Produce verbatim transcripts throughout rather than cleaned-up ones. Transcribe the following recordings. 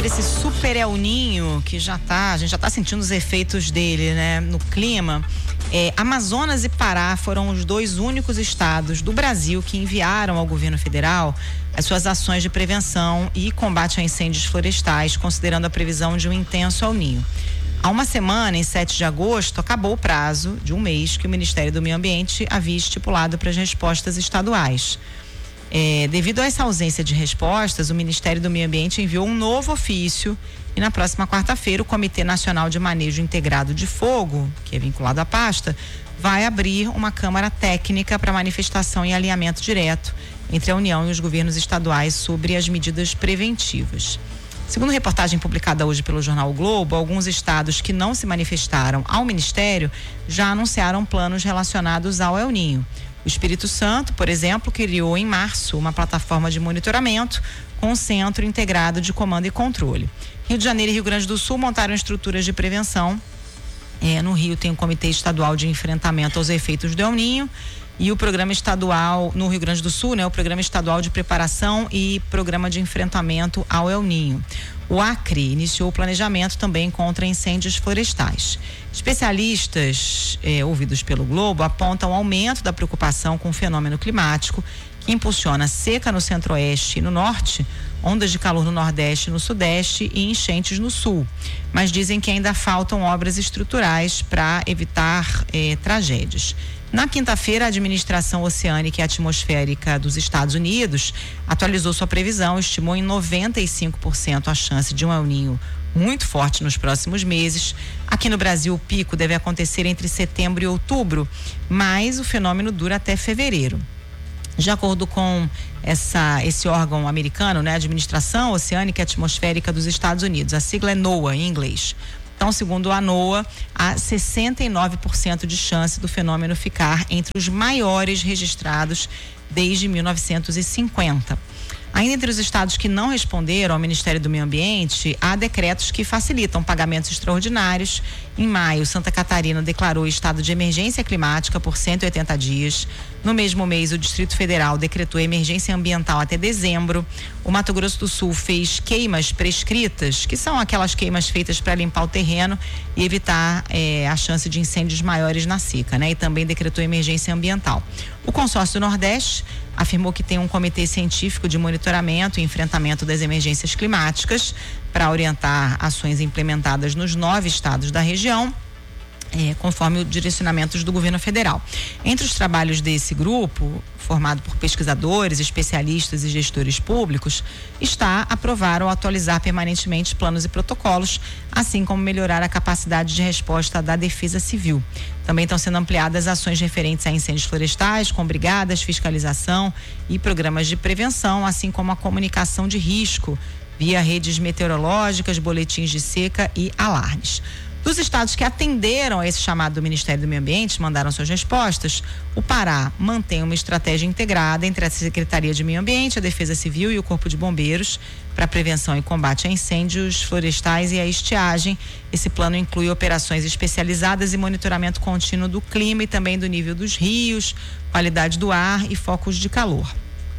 sobre esse super El Ninho que já tá, a gente já tá sentindo os efeitos dele, né, no clima. É, Amazonas e Pará foram os dois únicos estados do Brasil que enviaram ao governo federal as suas ações de prevenção e combate a incêndios florestais, considerando a previsão de um intenso El Ninho. Há uma semana, em sete de agosto, acabou o prazo de um mês que o Ministério do Meio Ambiente havia estipulado para as respostas estaduais. É, devido a essa ausência de respostas, o Ministério do Meio Ambiente enviou um novo ofício e na próxima quarta-feira o Comitê Nacional de Manejo Integrado de Fogo, que é vinculado à pasta, vai abrir uma Câmara Técnica para manifestação e alinhamento direto entre a União e os governos estaduais sobre as medidas preventivas. Segundo reportagem publicada hoje pelo jornal O Globo, alguns estados que não se manifestaram ao Ministério já anunciaram planos relacionados ao El Ninho. O Espírito Santo, por exemplo, criou em março uma plataforma de monitoramento com um centro integrado de comando e controle. Rio de Janeiro e Rio Grande do Sul montaram estruturas de prevenção. É, no Rio tem o Comitê Estadual de Enfrentamento aos Efeitos do El Ninho e o Programa Estadual, no Rio Grande do Sul, né, o Programa Estadual de Preparação e Programa de Enfrentamento ao El Ninho. O Acre iniciou o planejamento também contra incêndios florestais. Especialistas eh, ouvidos pelo Globo apontam o aumento da preocupação com o fenômeno climático que impulsiona seca no centro-oeste e no norte, ondas de calor no nordeste e no sudeste e enchentes no sul. Mas dizem que ainda faltam obras estruturais para evitar eh, tragédias. Na quinta-feira, a Administração Oceânica e Atmosférica dos Estados Unidos atualizou sua previsão, estimou em noventa e cinco por cento a chance de um El Ninho muito forte nos próximos meses. Aqui no Brasil, o pico deve acontecer entre setembro e outubro, mas o fenômeno dura até fevereiro. De acordo com essa, esse órgão americano, né, Administração Oceânica e Atmosférica dos Estados Unidos, a sigla é NOAA em inglês. Então, segundo a NOAA, há sessenta e nove por cento de chance do fenômeno ficar entre os maiores registrados desde mil novecentos e cinquenta. Ainda entre os estados que não responderam ao Ministério do Meio Ambiente, há decretos que facilitam pagamentos extraordinários. Em maio, Santa Catarina declarou estado de emergência climática por cento e oitenta dias. No mesmo mês, o Distrito Federal decretou emergência ambiental até dezembro. O Mato Grosso do Sul fez queimas prescritas, que são aquelas queimas feitas para limpar o terreno e evitar eh, a chance de incêndios maiores na seca, né? E também decretou emergência ambiental. O Consórcio do Nordeste afirmou que tem um comitê científico de monitoramento e enfrentamento das emergências climáticas para orientar ações implementadas nos nove estados da região, é, conforme os direcionamentos do governo federal. Entre os trabalhos desse grupo, formado por pesquisadores, especialistas e gestores públicos, está aprovar ou atualizar permanentemente planos e protocolos, assim como melhorar a capacidade de resposta da Defesa Civil. Também estão sendo ampliadas ações referentes a incêndios florestais, com brigadas, fiscalização e programas de prevenção, assim como a comunicação de risco via redes meteorológicas, boletins de seca e alarmes. Dos estados que atenderam a esse chamado do Ministério do Meio Ambiente, mandaram suas respostas, o Pará mantém uma estratégia integrada entre a Secretaria de Meio Ambiente, a Defesa Civil e o Corpo de Bombeiros para prevenção e combate a incêndios florestais e a estiagem. Esse plano inclui operações especializadas e monitoramento contínuo do clima e também do nível dos rios, qualidade do ar e focos de calor.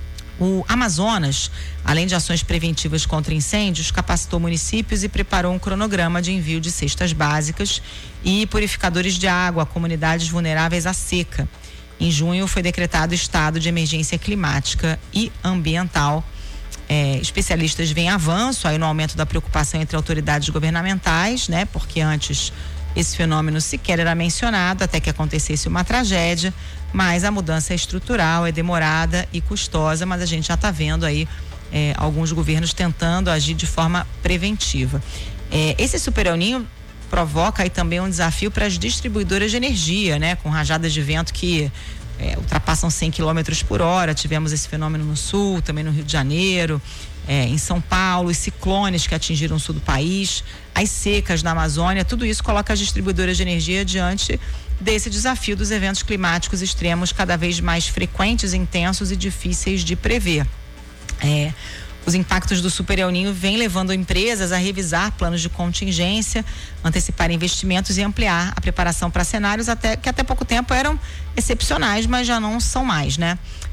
O Amazonas, além de ações preventivas contra incêndios, capacitou municípios e preparou um cronograma de envio de cestas básicas e purificadores de água a comunidades vulneráveis à seca. Em junho foi decretado estado de emergência climática e ambiental. É, especialistas veem avanço aí no aumento da preocupação entre autoridades governamentais, né? Porque antes esse fenômeno sequer era mencionado até que acontecesse uma tragédia, mas a mudança é estrutural, é demorada e custosa, mas a gente já está vendo aí é, alguns governos tentando agir de forma preventiva. É, esse Super El Ninho provoca aí também um desafio para as distribuidoras de energia, né? Com rajadas de vento que é, ultrapassam cem quilômetros por hora. Tivemos esse fenômeno no sul, também no Rio de Janeiro, é, em São Paulo, os ciclones que atingiram o sul do país, as secas na Amazônia. Tudo isso coloca as distribuidoras de energia diante desse desafio dos eventos climáticos extremos cada vez mais frequentes, intensos e difíceis de prever. É, os impactos do Super El Ninho vêm levando empresas a revisar planos de contingência, antecipar investimentos e ampliar a preparação para cenários até, que até pouco tempo eram excepcionais, mas já não são mais, né?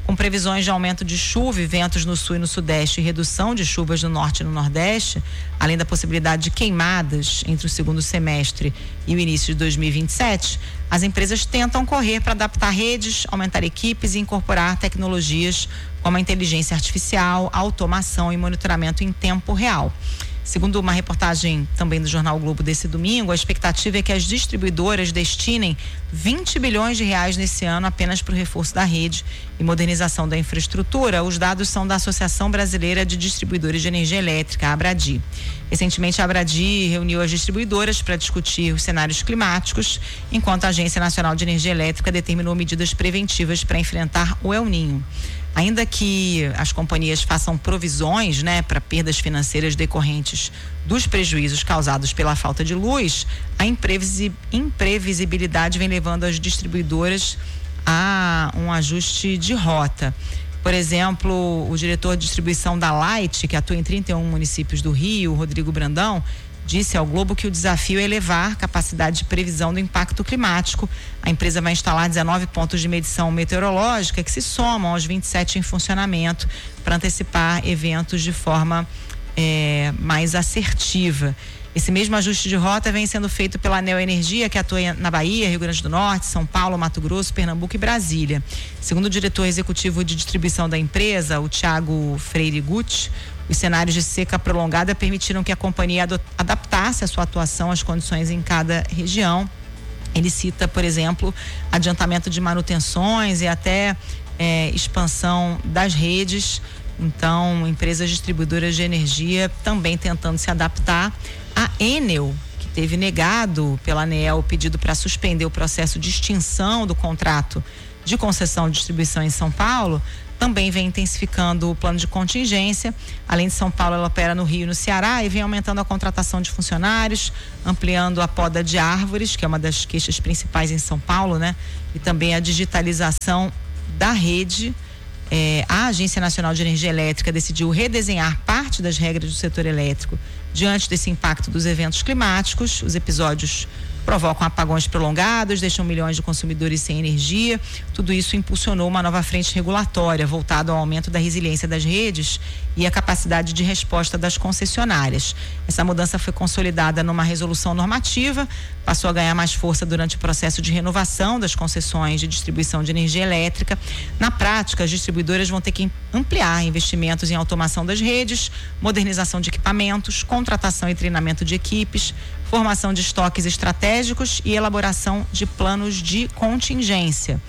Com previsões de aumento de chuva e ventos no sul e no sudeste e redução de chuvas no norte e no nordeste, além da possibilidade de queimadas entre o segundo semestre e o início de dois mil e vinte e sete, as empresas tentam correr para adaptar redes, aumentar equipes e incorporar tecnologias como a inteligência artificial, automação e monitoramento em tempo real. Segundo uma reportagem também do Jornal o Globo desse domingo, a expectativa é que as distribuidoras destinem vinte bilhões de reais nesse ano apenas para o reforço da rede e modernização da infraestrutura. Os dados são da Associação Brasileira de Distribuidores de Energia Elétrica, a Abradi. Recentemente, a Abradi reuniu as distribuidoras para discutir os cenários climáticos, enquanto a Agência Nacional de Energia Elétrica determinou medidas preventivas para enfrentar o El Ninho. Ainda que as companhias façam provisões, né, para perdas financeiras decorrentes dos prejuízos causados pela falta de luz, a imprevisi- imprevisibilidade vem levando as distribuidoras a um ajuste de rota. Por exemplo, o diretor de distribuição da Light, que atua em trinta e um municípios do Rio, Rodrigo Brandão, disse ao Globo que o desafio é elevar a capacidade de previsão do impacto climático. A empresa vai instalar dezenove pontos de medição meteorológica que se somam aos vinte e sete em funcionamento para antecipar eventos de forma é, mais assertiva. Esse mesmo ajuste de rota vem sendo feito pela Anel Energia, que atua na Bahia, Rio Grande do Norte, São Paulo, Mato Grosso, Pernambuco e Brasília. Segundo o diretor executivo de distribuição da empresa, o Thiago Freire Gucci, os cenários de seca prolongada permitiram que a companhia adaptasse a sua atuação às condições em cada região. Ele cita, por exemplo, adiantamento de manutenções e até é, expansão das redes. Então, empresas distribuidoras de energia também tentando se adaptar. A Enel, que teve negado pela ANEEL o pedido para suspender o processo de extinção do contrato de concessão de distribuição em São Paulo, também vem intensificando o plano de contingência. Além de São Paulo, ela opera no Rio e no Ceará e vem aumentando a contratação de funcionários, ampliando a poda de árvores, que é uma das queixas principais em São Paulo, né? E também a digitalização da rede. É, a Agência Nacional de Energia Elétrica decidiu redesenhar parte das regras do setor elétrico diante desse impacto dos eventos climáticos. Os episódios provocam apagões prolongados, deixam milhões de consumidores sem energia. Tudo isso impulsionou uma nova frente regulatória voltada ao aumento da resiliência das redes e a capacidade de resposta das concessionárias. Essa mudança foi consolidada numa resolução normativa, passou a ganhar mais força durante o processo de renovação das concessões de distribuição de energia elétrica. Na prática, as distribuidoras vão ter que ampliar investimentos em automação das redes, modernização de equipamentos, contratação e treinamento de equipes, formação de estoques estratégicos e elaboração de planos de contingência.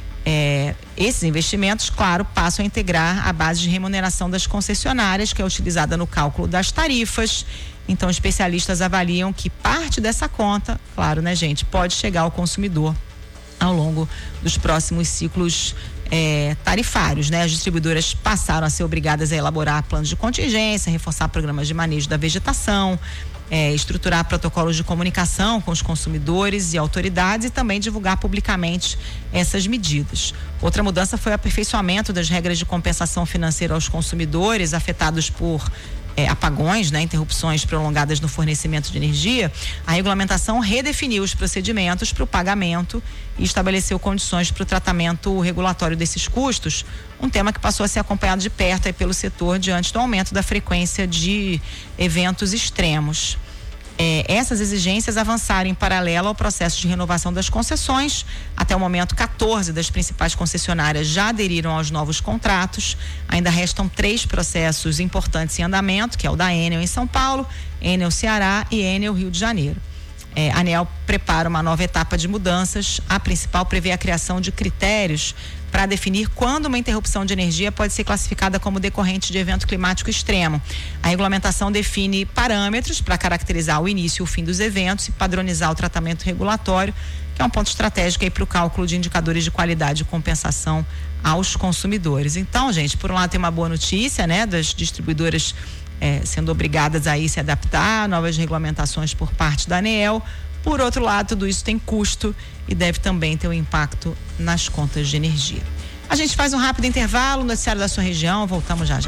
É, esses investimentos, claro, passam a integrar a base de remuneração das concessionárias, que é utilizada no cálculo das tarifas. Então, especialistas avaliam que parte dessa conta, claro, né, gente, pode chegar ao consumidor ao longo dos próximos ciclos é, tarifários, né? As distribuidoras passaram a ser obrigadas a elaborar planos de contingência, reforçar programas de manejo da vegetação, É, estruturar protocolos de comunicação com os consumidores e autoridades e também divulgar publicamente essas medidas. Outra mudança foi o aperfeiçoamento das regras de compensação financeira aos consumidores afetados por é, apagões, né, interrupções prolongadas no fornecimento de energia. A regulamentação redefiniu os procedimentos para o pagamento e estabeleceu condições para o tratamento regulatório desses custos, um tema que passou a ser acompanhado de perto aí pelo setor diante do aumento da frequência de eventos extremos. É, essas exigências avançaram em paralelo ao processo de renovação das concessões. Até o momento, quatorze das principais concessionárias já aderiram aos novos contratos. Ainda restam três processos importantes em andamento, que é o da Enel em São Paulo, Enel Ceará e Enel Rio de Janeiro. É, a ANEEL prepara uma nova etapa de mudanças. A principal prevê a criação de critérios para definir quando uma interrupção de energia pode ser classificada como decorrente de evento climático extremo. A regulamentação define parâmetros para caracterizar o início e o fim dos eventos e padronizar o tratamento regulatório, que é um ponto estratégico aí para o cálculo de indicadores de qualidade e compensação aos consumidores. Então, gente, por um lado tem uma boa notícia, né, das distribuidoras É, sendo obrigadas a ir se adaptar, novas regulamentações por parte da ANEEL. Por outro lado, tudo isso tem custo e deve também ter um impacto nas contas de energia. A gente faz um rápido intervalo, no noticiário da sua região, voltamos já já.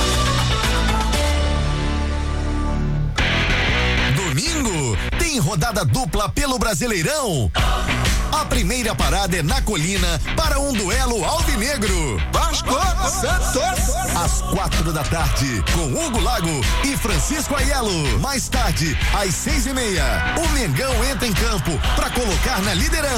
Domingo tem rodada rodada dupla pelo Brasileirão. A primeira parada é na Colina para um duelo alvinegro. Vasco Santos. Às quatro da tarde, com Hugo Lago e Francisco Aiello. Mais tarde, às seis e meia, o Mengão entra em campo para colocar na liderança